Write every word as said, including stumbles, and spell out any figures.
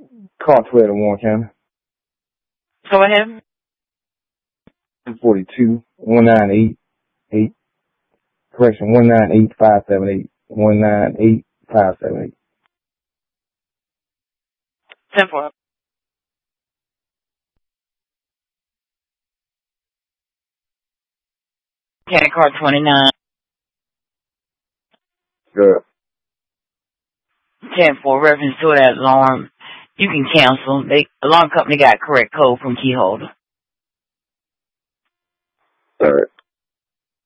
Car twelve in Warren County. Go ahead. forty-two, one nine eight eight. Correction, one nine eight five seven eight. one nine eight five seven eight. ten four. County car twenty-nine. Good. ten four, reference to that alarm. You can cancel. The alarm company got correct code from key holder. All right.